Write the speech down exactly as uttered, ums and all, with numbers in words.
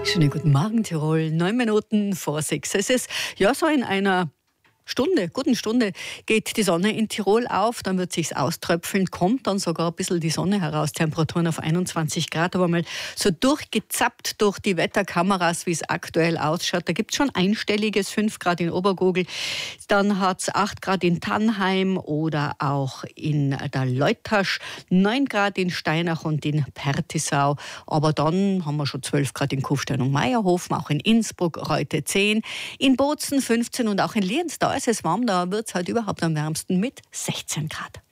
Schönen guten Morgen, Tirol. Neun Minuten vor sechs. Es ist ja so in einer Stunde, guten Stunde, geht die Sonne in Tirol auf, dann wird sich's auströpfeln, kommt dann sogar ein bisschen die Sonne heraus, Temperaturen auf einundzwanzig Grad, aber mal so durchgezappt durch die Wetterkameras, wie es aktuell ausschaut. Da gibt's schon einstelliges, fünf Grad in Obergogel, dann hat's acht Grad in Tannheim oder auch in der Leutasch, neun Grad in Steinach und in Pertisau, aber dann haben wir schon zwölf Grad in Kufstein und Meierhofen, auch in Innsbruck, Reute zehn, in Bozen fünfzehn und auch in Lienz, da ist es warm, da wird es halt überhaupt am wärmsten mit sechzehn Grad.